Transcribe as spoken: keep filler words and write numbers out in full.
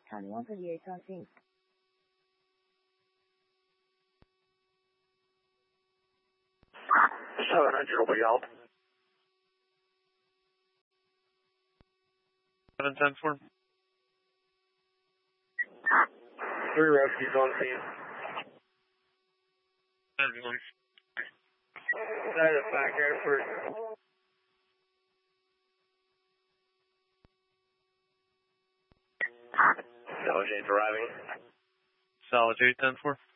Charlie one thirty-eight on scene. seven hundred will be out. seven ten four. Three rescues on scene. Ambulance. That is back here first. Solid eight arriving. Solid eight ten four.